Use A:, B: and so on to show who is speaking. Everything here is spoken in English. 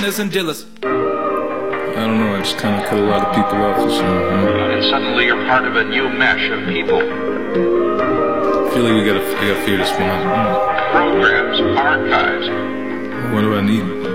A: sinners and dealers.
B: I don't know, I just kind of cut a lot of people off.
C: And suddenly you're part of a new mesh of people.
B: I feel like I gotta figure this one out.
C: Programs, archives.
B: What do I need?